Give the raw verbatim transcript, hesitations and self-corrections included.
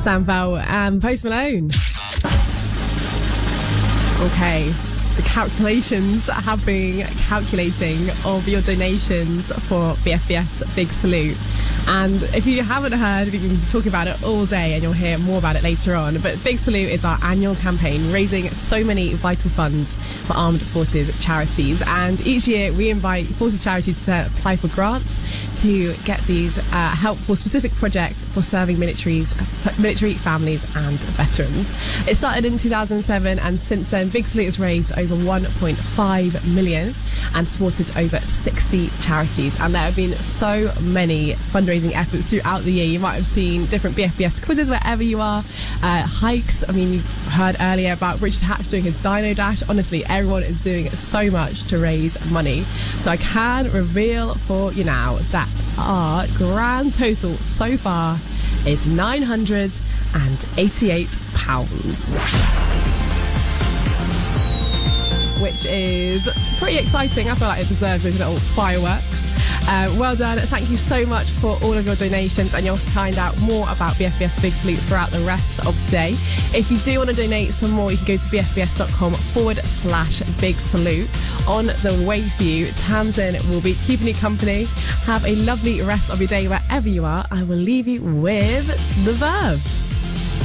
Sam Vell and Post Malone. Okay, the calculations have been calculating of your donations for B F B S Big Salute. And if you haven't heard, we've been talking about it all day and you'll hear more about it later on. But Big Salute is our annual campaign raising so many vital funds for armed forces charities. And each year we invite forces charities to apply for grants to get these uh, help for specific projects for serving militaries, military families and veterans. It started in two thousand seven and since then Big Salute has raised over one point five million and supported over sixty charities. And there have been so many fundraising efforts throughout the year. You might have seen different B F B S quizzes wherever you are, uh, hikes. I mean, you heard earlier about Richard Hatch doing his Dino Dash. Honestly, everyone is doing so much to raise money. So I can reveal for you now that our grand total so far is nine hundred eighty-eight pounds. Which is pretty exciting. I feel like it deserves those little fireworks. Uh, well done. Thank you so much for all of your donations, and you'll find out more about B F B S Big Salute throughout the rest of today. If you do want to donate some more, you can go to bfbs.com forward slash Big Salute. On the way for you, Tamsin will be keeping you company. Have a lovely rest of your day wherever you are. I will leave you with The Verve.